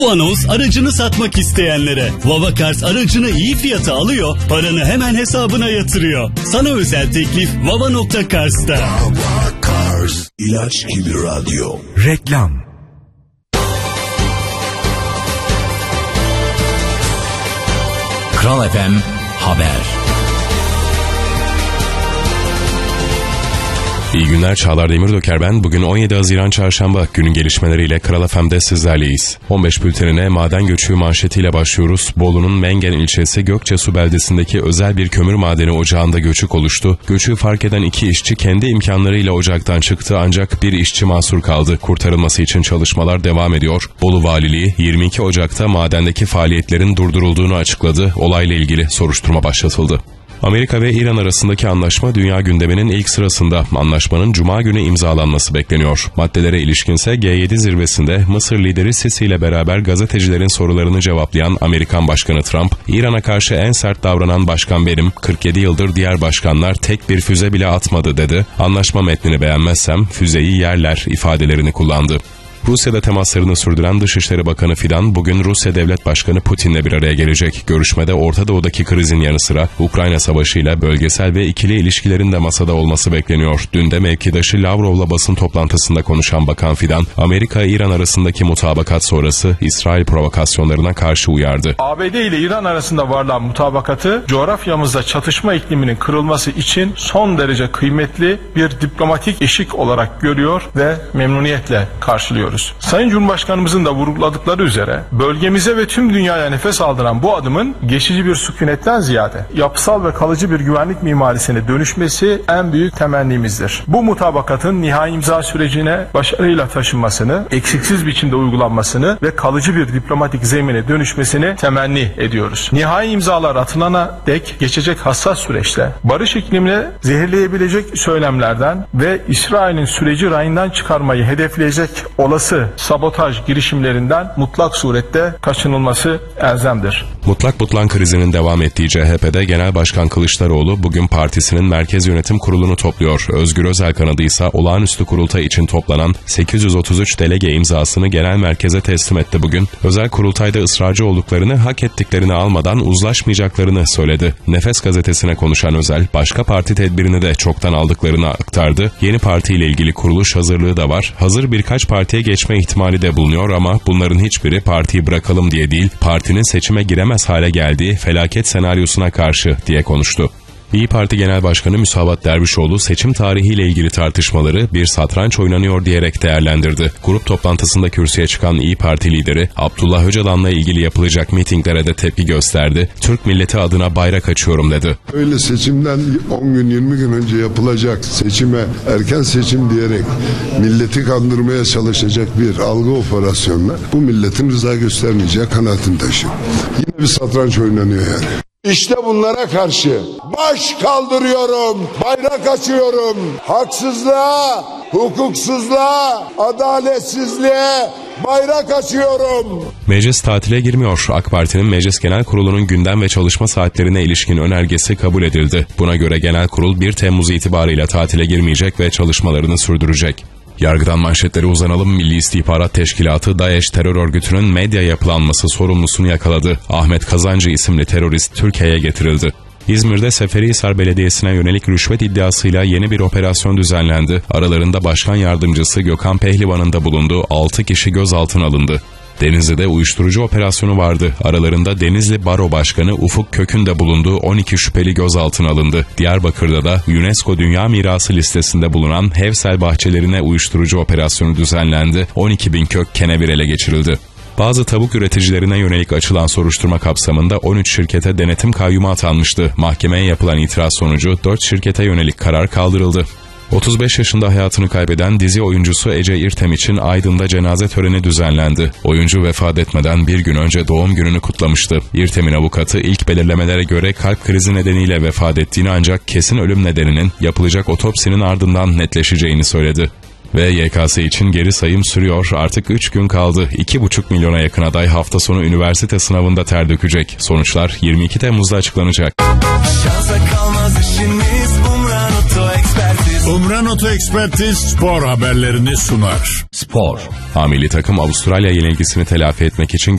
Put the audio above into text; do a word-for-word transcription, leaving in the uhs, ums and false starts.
Bu anons aracını satmak isteyenlere. Vavacars aracını iyi fiyata alıyor, paranı hemen hesabına yatırıyor. Sana özel teklif vava nokta cars'ta. Vavacars, ilaç gibi radyo. Reklam. Kral F M Haber. İyi günler, Çağlar Demirdoker ben. Bugün on yedi Haziran Çarşamba, günün gelişmeleriyle Kral F M'de sizlerleyiz. on beş bültenine maden göçüğü manşetiyle başlıyoruz. Bolu'nun Mengen ilçesi Gökçesu beldesindeki özel bir kömür madeni ocağında göçük oluştu. Göçüğü fark eden iki işçi kendi imkanlarıyla ocaktan çıktı ancak bir işçi mahsur kaldı. Kurtarılması için çalışmalar devam ediyor. Bolu Valiliği yirmi iki Ocak'ta madendeki faaliyetlerin durdurulduğunu açıkladı. Olayla ilgili soruşturma başlatıldı. Amerika ve İran arasındaki anlaşma dünya gündeminin ilk sırasında. Anlaşmanın Cuma günü imzalanması bekleniyor. Maddelere ilişkinse G yedi zirvesinde Mısır lideri Sisi ile beraber gazetecilerin sorularını cevaplayan Amerikan Başkanı Trump, İran'a karşı en sert davranan başkan benim, kırk yedi yıldır diğer başkanlar tek bir füze bile atmadı dedi. Anlaşma metnini beğenmezsem füzeyi yerler ifadelerini kullandı. Rusya'da temaslarını sürdüren Dışişleri Bakanı Fidan bugün Rusya Devlet Başkanı Putin'le bir araya gelecek. Görüşmede Orta Doğu'daki krizin yanı sıra Ukrayna Savaşı'yla bölgesel ve ikili ilişkilerin de masada olması bekleniyor. Dün de mevkidaşı Lavrov'la basın toplantısında konuşan Bakan Fidan, Amerika-İran arasındaki mutabakat sonrası İsrail provokasyonlarına karşı uyardı. A B D ile İran arasında varılan mutabakatı coğrafyamızda çatışma ikliminin kırılması için son derece kıymetli bir diplomatik eşik olarak görüyor ve memnuniyetle karşılıyor. Sayın Cumhurbaşkanımızın da vurguladıkları üzere bölgemize ve tüm dünyaya nefes aldıran bu adımın geçici bir sükunetten ziyade yapısal ve kalıcı bir güvenlik mimarisine dönüşmesi en büyük temennimizdir. Bu mutabakatın nihai imza sürecine başarıyla taşınmasını, eksiksiz biçimde uygulanmasını ve kalıcı bir diplomatik zemine dönüşmesini temenni ediyoruz. Nihai imzalar atılana dek geçecek hassas süreçte barış iklimini zehirleyebilecek söylemlerden ve İsrail'in süreci rayından çıkarmayı hedefleyecek olası sabotaj girişimlerinden mutlak surette kaçınılması elzemdir. Mutlak butlan krizinin devam ettiği C H P'de Genel Başkan Kılıçdaroğlu bugün partisinin Merkez Yönetim Kurulu'nu topluyor. Özgür Özel kanadı ise olağanüstü kurultay için toplanan sekiz yüz otuz üç delege imzasını genel merkeze teslim etti bugün. Özel kurultayda ısrarcı olduklarını, hak ettiklerini almadan uzlaşmayacaklarını söyledi. Nefes gazetesine konuşan Özel, başka parti tedbirini de çoktan aldıklarını aktardı. Yeni partiyle ilgili kuruluş hazırlığı da var. Hazır birkaç partiye geçme ihtimali de bulunuyor ama bunların hiçbiri partiyi bırakalım diye değil, partinin seçime giremez hale geldiği felaket senaryosuna karşı diye konuştu. İYİ Parti Genel Başkanı Müsavat Dervişoğlu seçim tarihiyle ilgili tartışmaları bir satranç oynanıyor diyerek değerlendirdi. Grup toplantısında kürsüye çıkan İYİ Parti lideri Abdullah Öcalan'la ilgili yapılacak mitinglere de tepki gösterdi. Türk milleti adına bayrak açıyorum dedi. Öyle seçimden on gün yirmi gün önce yapılacak seçime erken seçim diyerek milleti kandırmaya çalışacak bir algı operasyonuna bu milletin rıza göstermeyeceği kanaatini taşıyor. Yine bir satranç oynanıyor yani. İşte bunlara karşı baş kaldırıyorum, bayrak açıyorum. Haksızlığa, hukuksuzluğa, adaletsizliğe bayrak açıyorum. Meclis tatile girmiyor. AK Parti'nin Meclis Genel Kurulu'nun gündem ve çalışma saatlerine ilişkin önergesi kabul edildi. Buna göre Genel Kurul bir Temmuz itibarıyla tatile girmeyecek ve çalışmalarını sürdürecek. Yargıdan manşetlere uzanalım. Milli İstihbarat Teşkilatı DAEŞ terör örgütünün medya yapılanması sorumlusunu yakaladı. Ahmet Kazancı isimli terörist Türkiye'ye getirildi. İzmir'de Seferihisar Belediyesi'ne yönelik rüşvet iddiasıyla yeni bir operasyon düzenlendi. Aralarında Başkan Yardımcısı Gökhan Pehlivan'ın da bulunduğu altı kişi gözaltına alındı. Denizli'de uyuşturucu operasyonu vardı. Aralarında Denizli Baro Başkanı Ufuk Kök'ün de bulunduğu on iki şüpheli gözaltına alındı. Diyarbakır'da da UNESCO Dünya Mirası listesinde bulunan Hevsel bahçelerine uyuşturucu operasyonu düzenlendi. on iki bin kök kenevir ele geçirildi. Bazı tavuk üreticilerine yönelik açılan soruşturma kapsamında on üç şirkete denetim kayyumu atanmıştı. Mahkemeye yapılan itiraz sonucu dört şirkete yönelik karar kaldırıldı. otuz beş yaşında hayatını kaybeden dizi oyuncusu Ece İrtem için Aydın'da cenaze töreni düzenlendi. Oyuncu vefat etmeden bir gün önce doğum gününü kutlamıştı. İrtem'in avukatı ilk belirlemelere göre kalp krizi nedeniyle vefat ettiğini ancak kesin ölüm nedeninin yapılacak otopsinin ardından netleşeceğini söyledi. Ve Y K S için geri sayım sürüyor. Artık üç gün kaldı. iki buçuk milyona yakın aday hafta sonu üniversite sınavında ter dökecek. Sonuçlar yirmi iki Temmuz'da açıklanacak. Şansa kalmaz işiniz, Umran Oto Ekspertiz. Umran Oto Ekspertiz spor haberlerini sunar. Spor. A milli takım Avustralya yenilgisini telafi etmek için